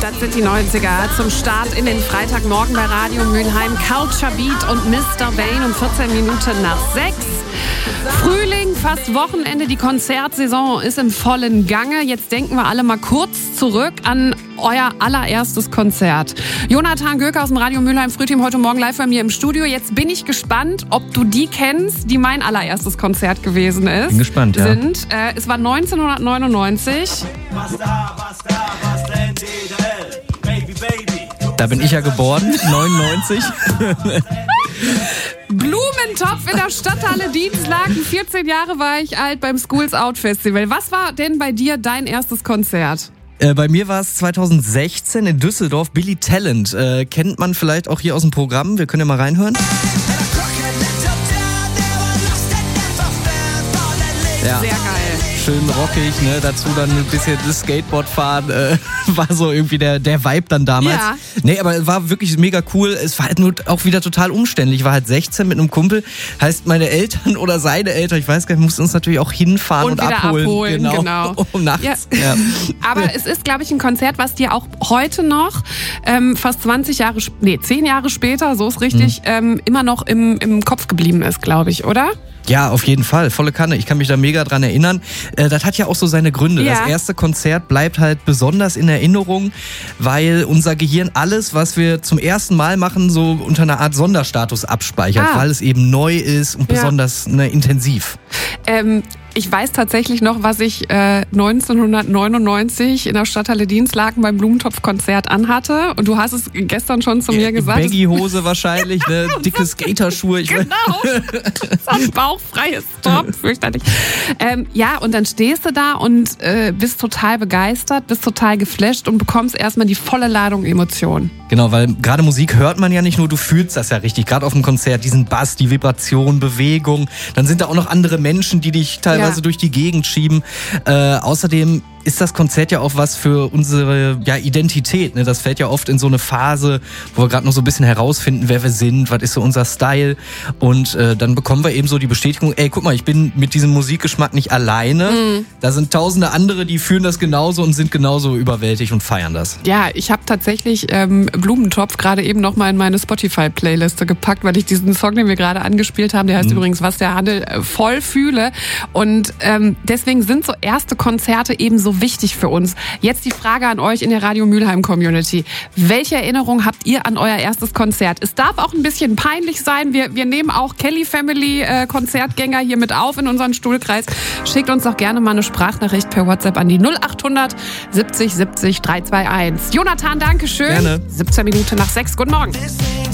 Das sind die 90er. Zum Start in den Freitagmorgen bei Radio Mülheim. Culture Beat und Mr. Vane um 14 Minuten nach 6. Frühling, fast Wochenende. Die Konzertsaison ist im vollen Gange. Jetzt denken wir alle mal kurz zurück an euer allererstes Konzert. Jonathan Göke aus dem Radio Mülheim Frühteam heute Morgen live bei mir im Studio. Jetzt bin ich gespannt, ob du die kennst, die mein allererstes Konzert gewesen ist. Bin gespannt, ja. Es war 1999. Da bin ich ja geboren, 99. Blumentopf in der Stadthalle Dienstlaken. 14 Jahre war ich alt beim Schools Out Festival. Was war denn bei dir dein erstes Konzert? Bei mir war es 2016 in Düsseldorf, Billy Talent. Kennt man vielleicht auch hier aus dem Programm. Wir können ja mal reinhören. Ja. Sehr geil. Schön rockig, ne? Dazu dann ein bisschen das Skateboard fahren, war so irgendwie der Vibe dann damals. Ja. Nee, aber war wirklich mega cool. Es war halt nur auch wieder total umständlich. Ich war halt 16 mit einem Kumpel. Heißt, meine Eltern oder seine Eltern, ich weiß gar nicht, mussten uns natürlich auch hinfahren und abholen. Genau. Um nachts. Ja. Aber es ist, glaube ich, ein Konzert, was dir auch heute noch, fast 10 Jahre später, so ist richtig, immer noch im Kopf geblieben ist, glaube ich, oder? Ja, auf jeden Fall, volle Kanne. Ich kann mich da mega dran erinnern. Das hat ja auch so seine Gründe. Ja. Das erste Konzert bleibt halt besonders in Erinnerung, weil unser Gehirn alles, was wir zum ersten Mal machen, so unter einer Art Sonderstatus abspeichert, weil es eben neu ist und besonders intensiv. Ich weiß tatsächlich noch, was ich 1999 in der Stadthalle Dienstlaken beim Blumentopf-Konzert anhatte. Und du hast es gestern schon zu mir gesagt. Baggy-Hose wahrscheinlich, ne? Dicke Skaterschuhe. Genau. So ein bauchfreies Top, fürchterlich. Ja, und dann stehst du da und bist total begeistert, bist total geflasht und bekommst erstmal die volle Ladung Emotionen. Genau, weil gerade Musik hört man ja nicht nur, du fühlst das ja richtig. Gerade auf dem Konzert, diesen Bass, die Vibration, Bewegung. Dann sind da auch noch andere Menschen, die dich teilweise durch die Gegend schieben. Außerdem ist das Konzert ja auch was für unsere Identität. Ne? Das fällt ja oft in so eine Phase, wo wir gerade noch so ein bisschen herausfinden, wer wir sind, was ist so unser Style. Und dann bekommen wir eben so die Bestätigung, ey, guck mal, ich bin mit diesem Musikgeschmack nicht alleine. Da sind tausende andere, die fühlen das genauso und sind genauso überwältigt und feiern das. Ja, ich habe tatsächlich Blumentopf gerade eben nochmal in meine Spotify-Playliste gepackt, weil ich diesen Song, den wir gerade angespielt haben, der heißt übrigens Was der Handel, voll fühle. Und deswegen sind so erste Konzerte eben so wichtig für uns. Jetzt die Frage an euch in der Radio Mülheim Community. Welche Erinnerung habt ihr an euer erstes Konzert? Es darf auch ein bisschen peinlich sein. Wir nehmen auch Kelly Family Konzertgänger hier mit auf in unseren Stuhlkreis. Schickt uns doch gerne mal eine Sprachnachricht per WhatsApp an die 0800 70 70 321. Jonathan, danke schön. Gerne. 17 Minuten nach 6. Guten Morgen.